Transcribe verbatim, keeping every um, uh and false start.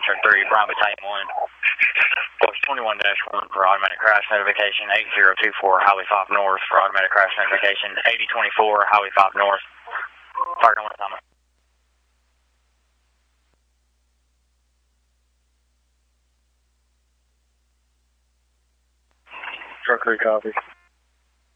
Turn three, Bravo Battalion one. Course twenty-one dash one for automatic crash notification. eight zero two four, Highway five North for automatic crash notification. eighty twenty-four, Highway five North. Target one Thomas. Truck three copy.